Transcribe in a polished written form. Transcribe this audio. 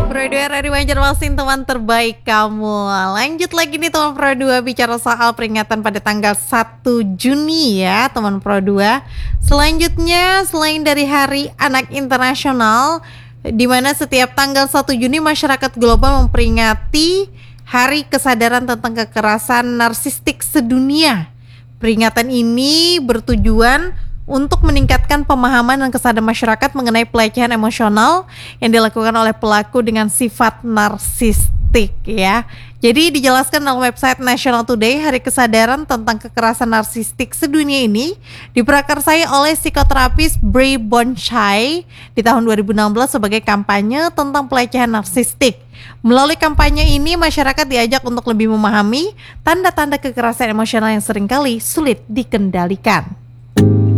Pro 2 Radio Banjarmasin, teman terbaik kamu. Lanjut lagi nih teman Pro 2, bicara soal peringatan pada tanggal 1 Juni ya teman Pro 2. Selanjutnya, selain dari Hari Anak Internasional, di mana setiap tanggal 1 Juni masyarakat global memperingati Hari Kesadaran tentang Kekerasan Narsistik Sedunia. Peringatan ini bertujuan untuk meningkatkan pemahaman dan kesadaran masyarakat mengenai pelecehan emosional yang dilakukan oleh pelaku dengan sifat narsistik ya. Jadi dijelaskan dalam website National Today, Hari Kesadaran tentang Kekerasan Narsistik Sedunia ini diprakarsai oleh psikoterapis Bray Bonchai di tahun 2016 sebagai kampanye tentang pelecehan narsistik. Melalui kampanye ini, masyarakat diajak untuk lebih memahami tanda-tanda kekerasan emosional yang seringkali sulit dikendalikan.